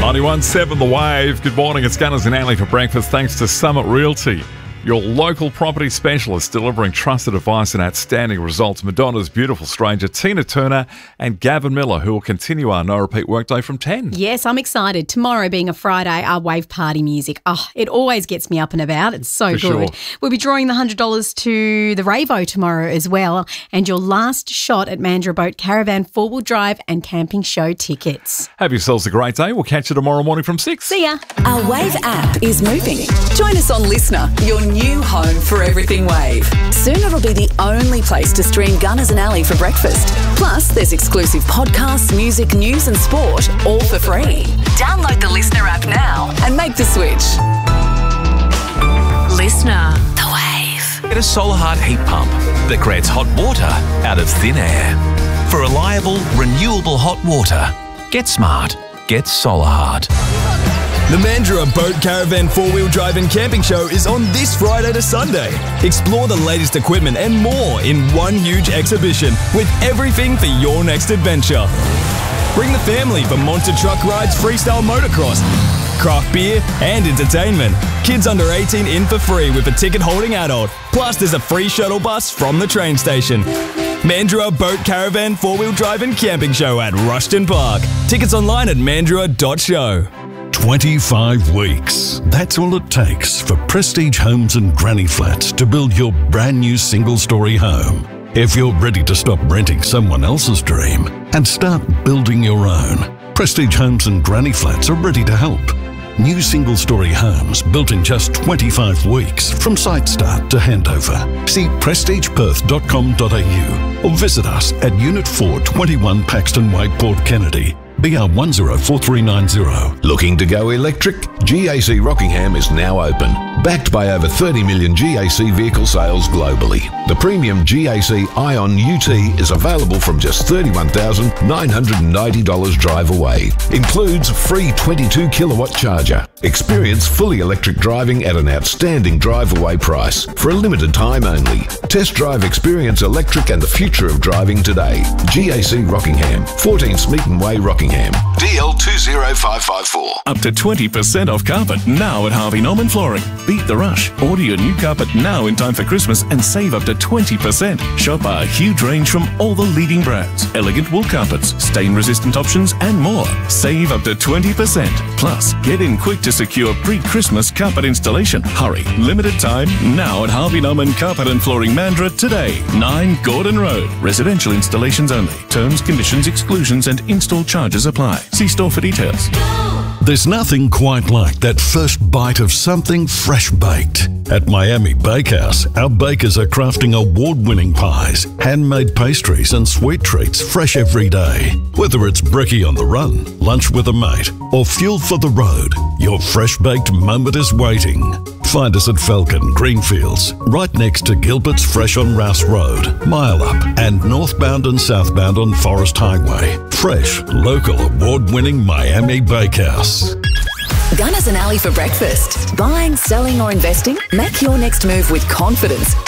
91.7 The Wave. Good morning, it's Gunners and Alley for breakfast thanks to Summit Realty, your local property specialist delivering trusted advice and outstanding results. Madonna's Beautiful Stranger, Tina Turner and Gavin Miller, who will continue our No Repeat workday from 10. Yes, I'm excited. Tomorrow being a Friday, our wave party music. Oh, it always gets me up and about. It's so For good. sure. We'll be drawing the $100 to the Ravo tomorrow as well. And your last shot at Mandurah Boat Caravan 4-wheel drive and camping show tickets. Have yourselves a great day. We'll catch you tomorrow morning from 6. See ya. Our Wave app is moving. Join us on Listener, your new home for everything Wave. Soon it'll be the only place to stream Gunners and Alley for breakfast. Plus, there's exclusive podcasts, music, news and sport, all for free. Download the Listener app now and make the switch. Listener. The Wave. Get a Solarheart heat pump that creates hot water out of thin air. For reliable, renewable hot water, get smart. Get Solarheart. The Mandurah Boat Caravan 4-wheel drive and camping show is on this Friday to Sunday. Explore the latest equipment and more in one huge exhibition with everything for your next adventure. Bring the family for monster truck rides, freestyle motocross, craft beer and entertainment. Kids under 18 in for free with a ticket-holding adult. Plus there's a free shuttle bus from the train station. Mandurah Boat Caravan 4-wheel drive and camping show at Rushton Park. Tickets online at mandurah.show. 25 weeks. That's all it takes for Prestige Homes and Granny Flats to build your brand new single-story home. If you're ready to stop renting someone else's dream and start building your own, Prestige Homes and Granny Flats are ready to help. New single-story homes built in just 25 weeks from site start to handover. See prestigeperth.com.au or visit us at Unit 4, 21 Paxton Way, Port Kennedy. BR 104390. Looking to go electric? GAC Rockingham is now open. Backed by over 30 million GAC vehicle sales globally. The premium GAC Ion UT is available from just $31,990 drive away. Includes free 22 kilowatt charger. Experience fully electric driving at an outstanding drive away price for a limited time only. Test drive Experience Electric and the future of driving today. GAC Rockingham, 14 Smeaton Way, Rockingham. DL 20554. Up to 20% off carpet now at Harvey Norman Flooring. Beat the rush. Order your new carpet now in time for Christmas and save up to 20%. Shop our huge range from all the leading brands. Elegant wool carpets, stain-resistant options and more. Save up to 20%. Plus, get in quick to secure pre-Christmas carpet installation. Hurry. Limited time now at Harvey Norman Carpet and Flooring Mandurah today. 9 Gordon Road. Residential installations only. Terms, conditions, exclusions and install charges apply. See store for details. There's nothing quite like that first bite of something fresh baked. At Miami Bakehouse, our bakers are crafting award-winning pies, handmade pastries and sweet treats fresh every day. Whether it's brekkie on the run, lunch with a mate, or fuel for the road, your fresh-baked moment is waiting. Find us at Falcon, Greenfields, right next to Gilbert's Fresh on Rouse Road, Mile Up, and northbound and southbound on Forest Highway. Fresh, local, award-winning Miami Bakehouse. Gunners and Alley for breakfast. Buying, selling or investing? Make your next move with confidence.